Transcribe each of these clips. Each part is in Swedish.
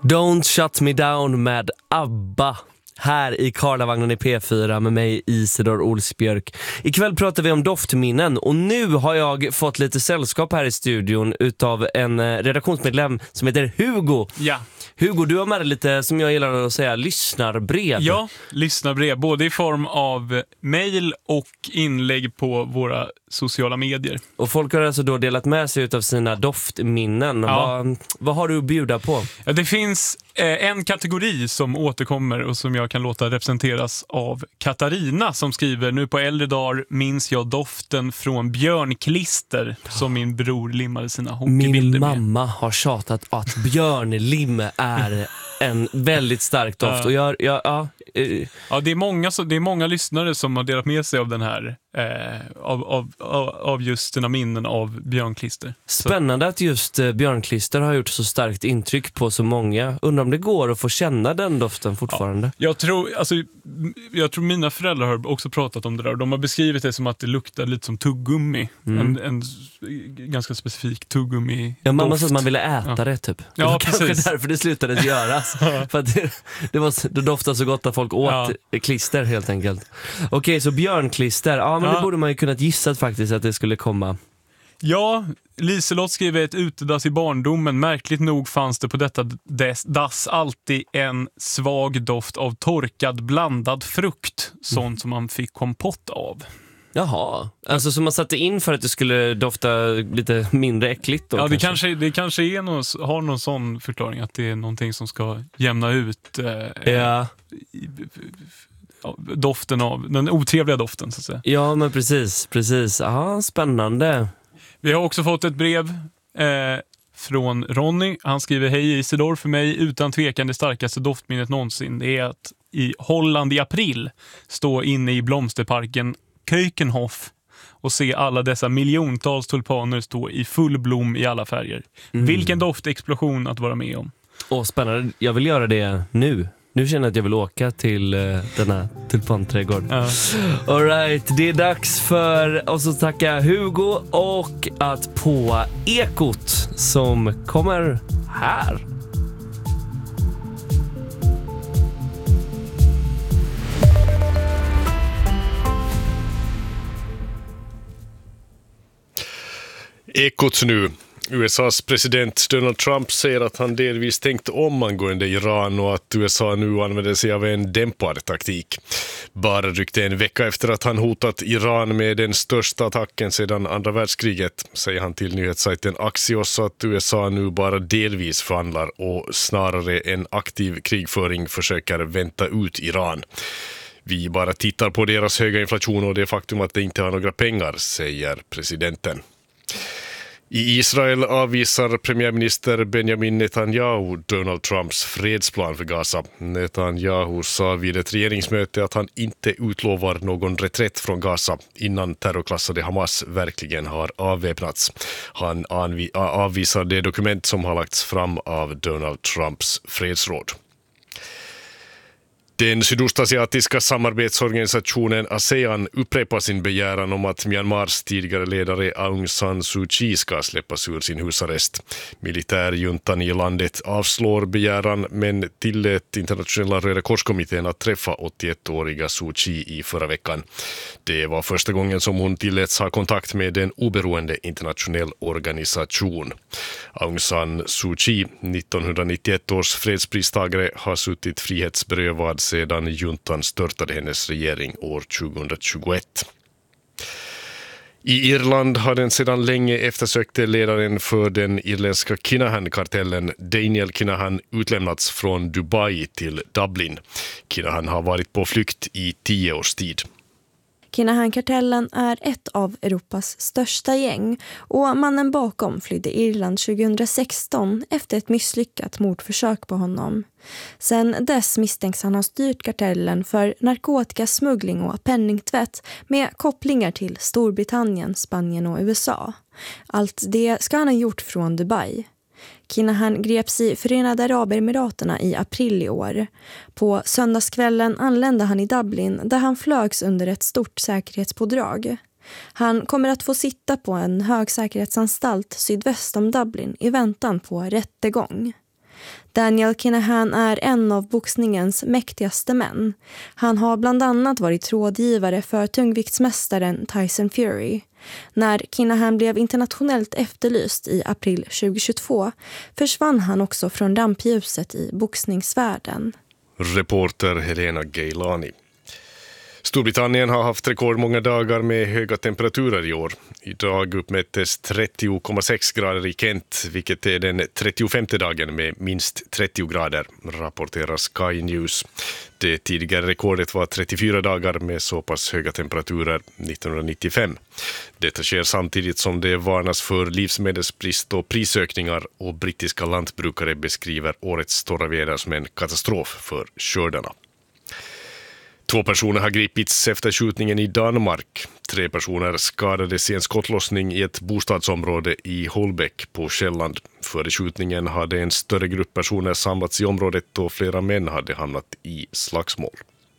Don't Shut Me Down med ABBA. Här i Karlavagnen i P4 med mig Isidor Olsbjörk. Ikväll pratar vi om doftminnen och nu har jag fått lite sällskap här i studion utav en redaktionsmedlem som heter Hugo. Ja. Hugo, du har med dig lite, som jag gillar att säga, lyssnarbrev. Ja, lyssnarbrev. Både i form av mejl och inlägg på våra sociala medier. Och folk har alltså då delat med sig utav sina doftminnen. Ja. Vad har du att bjuda på? Ja, det finns en kategori som återkommer och som jag kan låta representeras av Katarina som skriver: nu på äldre dagar minns jag doften från björnklister som min bror limmade sina hockeybilder Min med. mamma har tjatat att björnlim är en väldigt stark doft. Och Ja, det är många lyssnare som har delat med sig av den här av just sina minnen av björnklister. Spännande att just björnklister har gjort så starkt intryck på så många. Undrar om det går att få känna den doften fortfarande. Ja, jag tror mina föräldrar har också pratat om det där. De har beskrivit det som att det luktar lite som tuggummi. En ganska specifik tuggummi. Ja, mamma doft. sa att man ville äta det typ. Det Ja, var kanske precis. därför det slutade göras. För att det doftade så gott att folk åt klister helt enkelt. Okej, så björnklister. Ja, men det borde man ju kunnat gissa faktiskt att det skulle komma. Ja, Liselott skriver ett utedass i barndomen. Märkligt nog fanns det på detta dass alltid en svag doft av torkad blandad frukt. Sånt som man fick kompott av. Jaha, alltså som man satte in för att det skulle dofta lite mindre äckligt då? Ja, det kanske är har någon sån förklaring att det är någonting som ska jämna ut doften av den otrevliga doften så att säga. Ja, men precis. Ja, spännande. Vi har också fått ett brev från Ronny. Han skriver: hej Isidor, för mig utan tvekan det starkaste doftminnet någonsin. Det är att i Holland i april stå inne i blomsterparken Keukenhof och se alla dessa miljontals tulpaner stå i full blom i alla färger. Vilken doftexplosion att vara med om. Spännande. Jag vill göra det nu. Nu känner jag att jag vill åka till den här tulpanträdgården. Ja. All right, det är dags för oss att tacka Hugo och att på Ekot som kommer här. Ekot nu. USAs president Donald Trump säger att han delvis tänkt om angående Iran och att USA nu använder sig av en dämpad taktik. Bara drygt en vecka efter att han hotat Iran med den största attacken sedan andra världskriget säger han till nyhetssajten Axios att USA nu bara delvis förhandlar och snarare en aktiv krigföring försöker vänta ut Iran. Vi bara tittar på deras höga inflation och det faktum att de inte har några pengar, säger presidenten. I Israel avvisar premiärminister Benjamin Netanyahu Donald Trumps fredsplan för Gaza. Netanyahu sa vid ett regeringsmöte att han inte utlovar någon reträtt från Gaza innan terrorklassade Hamas verkligen har avväpnats. Han avvisar det dokument som har lagts fram av Donald Trumps fredsråd. Den sydostasiatiska samarbetsorganisationen ASEAN upprepar sin begäran om att Myanmars tidigare ledare Aung San Suu Kyi ska släppas ur sin husarrest. Militärjuntan i landet avslår begäran men tillät internationella Röda korskommittén att träffa 81-åriga Suu Kyi i förra veckan. Det var första gången som hon tilläts ha kontakt med en oberoende internationell organisation. Aung San Suu Kyi, 1991 års fredspristagare, har suttit frihetsberövad sedan juntan störtade hennes regering år 2021. I Irland har den sedan länge eftersökte ledaren för den irländska Kinahan-kartellen Daniel Kinahan utlämnats från Dubai till Dublin. Kinahan har varit på flykt i 10 års tid. Kinahan-kartellen är ett av Europas största gäng och mannen bakom flydde Irland 2016 efter ett misslyckat mordförsök på honom. Sen dess misstänks han ha styrt kartellen för narkotikasmuggling och penningtvätt med kopplingar till Storbritannien, Spanien och USA. Allt det ska han ha gjort från Dubai. Kinahan greps i Förenade Arabemiraterna i april i år. På söndagskvällen anlände han i Dublin där han flögs under ett stort säkerhetspådrag. Han kommer att få sitta på en högsäkerhetsanstalt sydväst om Dublin i väntan på rättegång. Daniel Kinahan är en av boxningens mäktigaste män. Han har bland annat varit rådgivare för tungviktsmästaren Tyson Fury. När Kinahan blev internationellt efterlyst i april 2022 försvann han också från rampljuset i boxningsvärlden. Reporter Helena Gailani. Storbritannien har haft rekordmånga dagar med höga temperaturer i år. Idag uppmättes 30,6 grader i Kent, vilket är den 35:e dagen med minst 30 grader, rapporterar Sky News. Det tidigare rekordet var 34 dagar med så pass höga temperaturer 1995. Detta sker samtidigt som det varnas för livsmedelsbrist och prisökningar, och brittiska lantbrukare beskriver årets torra väder som en katastrof för skördarna. 2 personer har gripits efter skjutningen i Danmark. 3 personer skadades i en skottlossning i ett bostadsområde i Holbäck på Själland. Före skjutningen hade en större grupp personer samlats i området och flera män hade hamnat i slagsmål.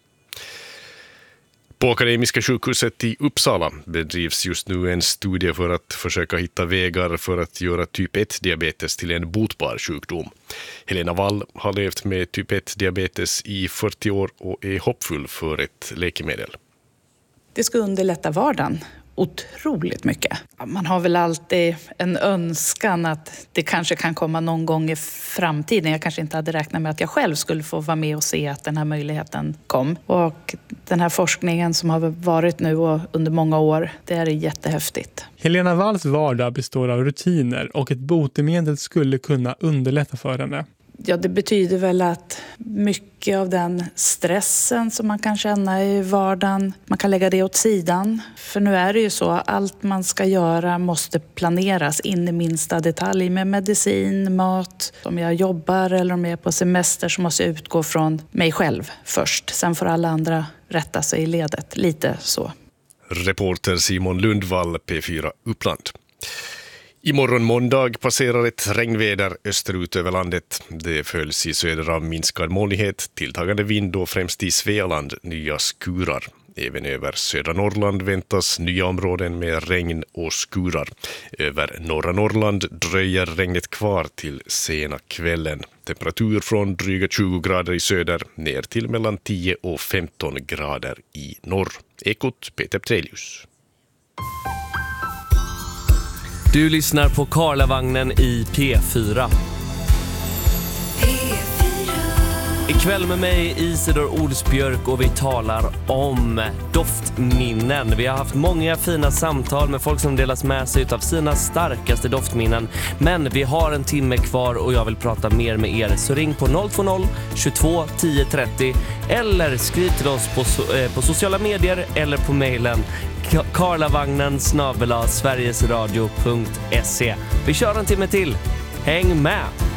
På Akademiska sjukhuset i Uppsala bedrivs just nu en studie för att försöka hitta vägar för att göra typ 1-diabetes till en botbar sjukdom. Helena Wall har levt med typ 1-diabetes i 40 år och är hoppfull för ett läkemedel. Det ska underlätta vardagen otroligt mycket. Man har väl alltid en önskan att det kanske kan komma någon gång i framtiden. Jag kanske inte hade räknat med att jag själv skulle få vara med och se att den här möjligheten kom. Och den här forskningen som har varit nu och under många år, det är jättehäftigt. Helena Walls vardag består av rutiner och ett botemedel skulle kunna underlätta för henne. Ja, det betyder väl att mycket av den stressen som man kan känna i vardagen, man kan lägga det åt sidan. För nu är det ju så, allt man ska göra måste planeras in i minsta detalj med medicin, mat. Om jag jobbar eller om jag är på semester så måste jag utgå från mig själv först. Sen får alla andra rätta sig i ledet, lite så. Reporter Simon Lundvall, P4 Uppland. Imorgon måndag passerar ett regnväder österut över landet. Det följs i söder av minskad molnighet, tilltagande vind och främst i Svealand nya skurar. Även över södra Norrland väntas nya områden med regn och skurar. Över norra Norrland dröjer regnet kvar till sena kvällen. Temperatur från dryga 20 grader i söder ner till mellan 10 och 15 grader i norr. Ekot Peter Trelius. Du lyssnar på Karlavagnen i P4. Ikväll med mig Isidor Olsbjörk och vi talar om doftminnen. Vi har haft många fina samtal med folk som delas med sig av sina starkaste doftminnen. Men vi har en timme kvar och jag vill prata mer med er. Så ring på 020 22 10 30 eller skriv till oss på sociala medier eller på mejlen karlavagnen@sverigesradio.se. Vi kör en timme till. Häng med!